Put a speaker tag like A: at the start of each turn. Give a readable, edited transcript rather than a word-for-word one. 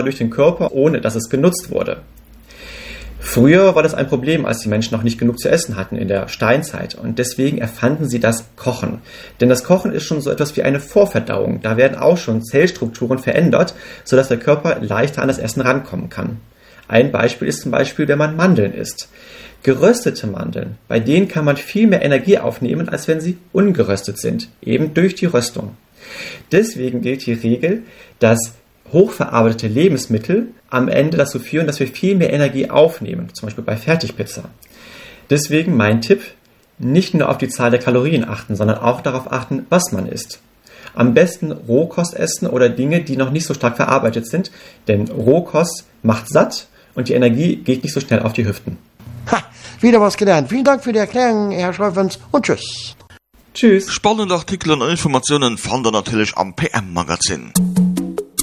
A: durch den Körper, ohne dass es genutzt wurde. Früher war das ein Problem, als die Menschen noch nicht genug zu essen hatten in der Steinzeit, und deswegen erfanden sie das Kochen. Denn das Kochen ist schon so etwas wie eine Vorverdauung. Da werden auch schon Zellstrukturen verändert, sodass der Körper leichter an das Essen rankommen kann. Ein Beispiel ist zum Beispiel, wenn man Mandeln isst. Geröstete Mandeln, bei denen kann man viel mehr Energie aufnehmen, als wenn sie ungeröstet sind, eben durch die Röstung. Deswegen gilt die Regel, dass hochverarbeitete Lebensmittel am Ende dazu führen, dass wir viel mehr Energie aufnehmen, zum Beispiel bei Fertigpizza. Deswegen mein Tipp, nicht nur auf die Zahl der Kalorien achten, sondern auch darauf achten, was man isst. Am besten Rohkost essen oder Dinge, die noch nicht so stark verarbeitet sind, denn Rohkost macht satt und die Energie geht nicht so schnell auf die Hüften.
B: Ha, wieder was gelernt. Vielen Dank für die Erklärung, Herr Schreufens, und tschüss.
A: Tschüss.
C: Spannende Artikel und Informationen fand ihr natürlich am PM-Magazin.